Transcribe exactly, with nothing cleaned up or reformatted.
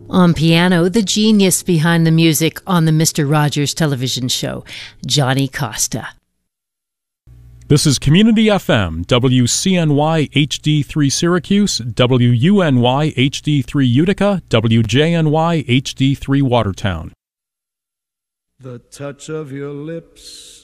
On piano, the genius behind the music on the Mister Rogers television show, Johnny Costa. This is Community F M, W C N Y H D three Syracuse, W U N Y H D three Utica, W J N Y H D three Watertown. The touch of your lips